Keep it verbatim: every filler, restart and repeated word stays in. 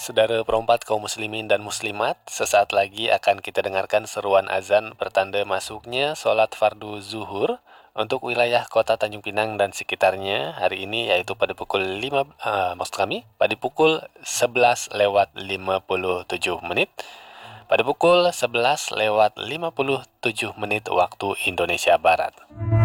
Saudara perempat kaum muslimin dan muslimat, sesaat lagi akan kita dengarkan seruan azan pertanda masuknya solat fardu zuhur untuk wilayah kota Tanjung Pinang dan sekitarnya hari ini, yaitu pada pukul lima, uh, maksud kami, pada pukul sebelas lewat lima puluh tujuh menit, pada pukul sebelas lewat lima puluh tujuh menit waktu Indonesia Barat.